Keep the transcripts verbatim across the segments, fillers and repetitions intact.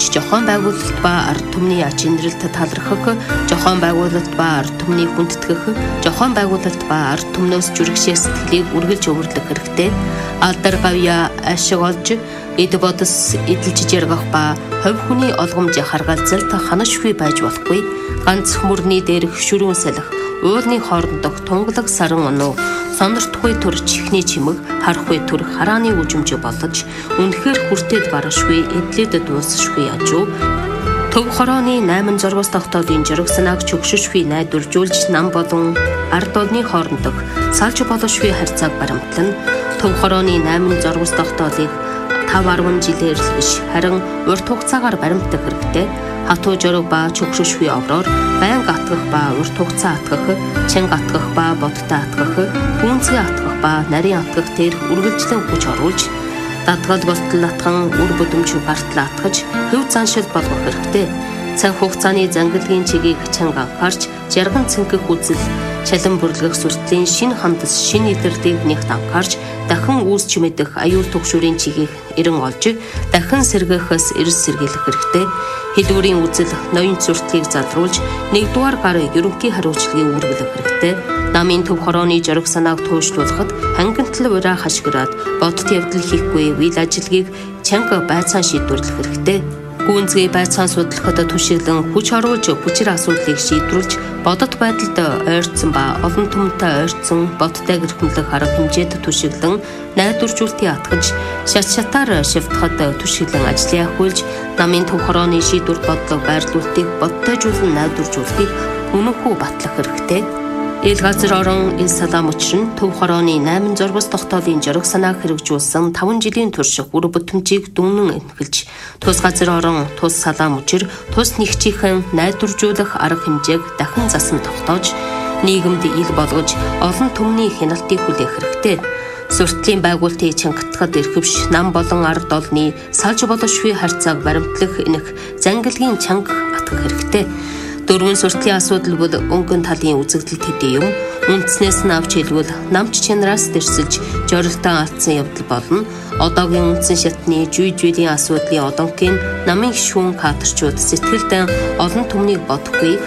зохион байгуулалт ба ард түмний ач инрэлт талархах, зохион байгуулалт ба ард түмний хүндэтгэх, зохион байгуулалт ба ард түмнөөс зүрхшээ сэтгэлийг үргэлж өвөрлөх хэрэгтэй. Алдар гавья ашиг олж, эд бодос эдэлж жаргах ба хувь хүний олгомжийг харгалзалт ханашгүй байж болохгүй. Ганц мөрний дээрх шүрүүн салхи, уулны хоорондох тунгалаг саран оноо, сонортгүй төр чихний чимэг, харахгүй төр харааны үжимж болж, үнэхээр хүртээд барашгүй, эдлээд дуусшгүй яжуу. Төв хорооны найман зоргоос тогтоодын жирэг санааг чөгшөшгүй найдваржуулж нам болон ард олны хоорондох салж болошгүй харьцааг баримтлан, төв хорооны найман зоргоос тогтоодыг тав арван жилээр л биш, харин урт хугацаагаар баримтах хэрэгтэй. Хатуу жорог ба чөгшөшгүй овроор байнга атгах ба урт хугацаа атгах, чанга атгах ба бодтой атгах, гүнзгий атгах ба нарийн атгах дээр үргэлжлэн хүч оруулж, дадгал болтол атхан үр бүдэмж гартал атгаж, хөв заншил болгох хэрэгтэй. Цаг хугацааны зангилгийн чигийг чанга анхаарч, жарган цэнгэх үзэл, чалан бүрлгэх сүртлийн шинэ хандас, шинэ илэрлийг нэгт анхаарч, дахин үүс чимэдэх аюул түгшүүрийн чигийг эрен олж, дахин сэргээхээс эрс сэргийлэх хэрэгтэй. Хэлбэрийн үзэл, ноён сүртлийг залруулж, нэгдүгээр гар ерөнхий хариуцлагыг үргэлжлэх хэрэгтэй. Намын төв хорооны жорог санааг туйлшлуулахад хангалттай ураа хашгираад бодит явдал хийхгүй үйл ажиллагийг чанга байцаан шийдвэрлэх хэрэгтэй. Гүнзгий байцаан судлахад түшиглэн хүч оруулж хүчээр асуудлыг шийдвэрлэж, бодит байдалд ойрцсон ба олон түмэнтэй ойрцсон бодтой гэрхэмлэх арга хэмжээд түшиглэн найдваржуултыг атгаж, шат шатаар шивтахад түшиглэн ажлын ахиулж, намын төв хорооны шийдвэр бодлого байрлуулалтыг бодтойжуулан найдваржуултыг үнэнхүү батлах хэрэгтэй. Ил газар орон ил салаам учрын төв хорооны найман зоргоос тогтоолын жорог санааг хэрэгжүүлсэн таван жилийн турших үр бүтэмжийг дүнэн эмхэлж, тус газар орон тус салаам учир тус нэгчийнхэн найдваржуулах арга хэмжээг дахин засан тогтоож, нийгэмд ил болгож олон түмний хяналтыг хүлээх хэрэгтэй. Сүртлийн байгуулалтыг чангатахад эрхэвш нам болон ард олны салж болошгүй харьцааг баримтлах энэх зангилгийн чанга атгах хэрэгтэй. Дөрвөн сүртлийн асуудал бол өнгөн талын үзэгдэл төдий юм. Үндснээс нь авч хэлбэл намч чанараас дэрсэлж жорилтон алдсан явдал болно. Одоогийн үндсэн шатны жүй жүйлийн асуудлын одонгийн намын шүүн кадрчууд сэтгэлдэн олон түмнийг бодохгүй,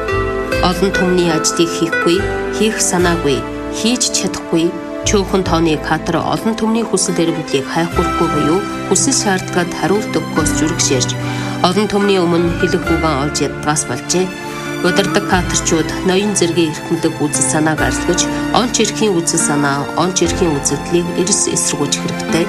олон түмний ажлыг хийхгүй, хийх санаагүй, хийж чадахгүй, чөөхөн тооны кадр олон түмний хүсэл эрмэлзлийг хайхурахгүй буюу хүсэл шаардлагад хариулт өгөхөөс зүрхшээрж, олон түмний өмнө хэлэх үгэн олж ядгаас болжээ. Удирдаг кадрчууд ноён зэргийн эрхэмлэг үзэл санааг арилгаж, онч эрхийн үзэл санаа, онч эрхийн үзэгдлийг эрс эсэргүүцэх хэрэгтэй.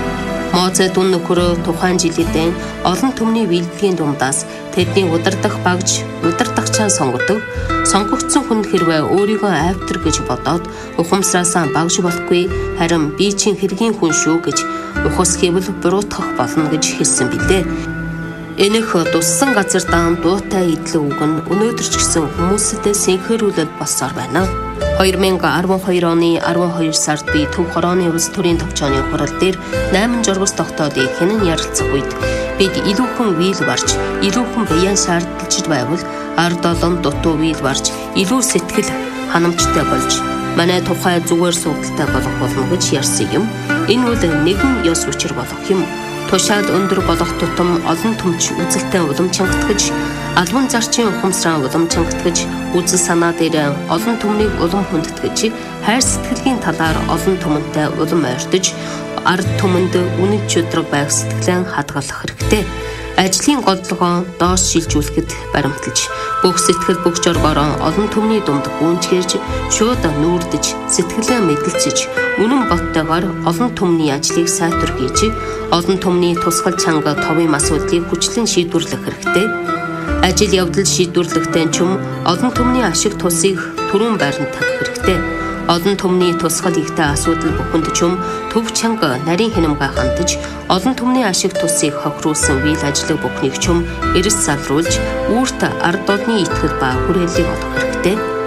Мозе дүн нөхөрөө тухайн жилийн олон түмний бэлтгэлийн дундаас тэдний удирдах багж, удирдагчаа сонгодог. Сонгогдсон хүн хэрвээ өөрийгөө айвтар гэж бодоод ухамсараасаа багж болохгүй, харин би чинь хэргийн хүн шүү гэж ухас хэвэл буруутгах болно гэж хэлсэн билээ. Энэх туссан газар даан дуутай идэл үг нь өнөөдөр ч гэсэн хүмүүстэй синхрүүлэл болсоор байна. две тысячи двадцать two оны twelve сард би төв хорооны улс төрийн төвчөөний хурал дээр найман жоргос тогтоодыг хянан ярилцах үед бид илүүхэн вийл барж, илүүхэн баян шаардлагч байвал ард олон дутуу вийл барж, илүү сэтгэл ханамжтай болж манай тухай зүгээр суудалтай болох болно гэж ярьсан юм. Энэ үл нэгэн ёс учир болох юм. Тушаал өндөр болох тутам олон түмч үзэлтэй улам чангатгаж, албан зарчийн ухамсараа улам чангатгаж, үзэл санаа дээр олон түмнийг улам хүндэтгэж, хайр сэтгэлийн талаар олон түмэнтэй улам ойртож, ард түмэнд үнэн чөдрөг байх сэтгэлэн хадгалах хэрэгтэй. Ажлын голлогоо доош шилжүүлэхэд баримталж, бүх сэтгэл бүх жоргороо олон түмний дунд гүнжгэрж, шууд нүүрдэж, сэтгэлээ мэдлцэж, үнэн боттойгоор олон түмний ажлыг сайтар хийж, олон түмний тусгал чанга товын асуудлыг хүчлэн шийдвэрлэх хэрэгтэй. Ажил явдал шийдвэрлэхдээ ч юм олон түмний ашиг тусыг түрүүн байранд тавих хэрэгтэй. Олон түмний тусгал ихтэй асуудал бүхэнд ч юм төв чанга нарийн хянамгай хандаж, олон түмний ашиг тусыг хохируулсан үйл ажиллагаа бүхнийг ч юм эрс залруулж, үүрт ард олны итгэл ба хүрээллийг олох хэрэгтэй.